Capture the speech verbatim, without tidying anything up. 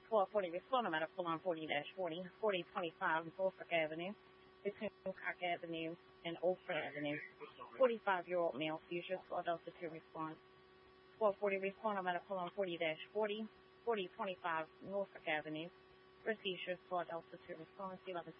twelve forty, respond at Apollon forty forty, forty twenty-five Norfolk Avenue, between Cock Avenue and Oldford Avenue. forty-five-year-old male, fuchsia, Swell Delta two response. twelve forty, respond at Apollon forty forty, forty twenty-five Norfolk Avenue, Received Swell Delta two response, eleven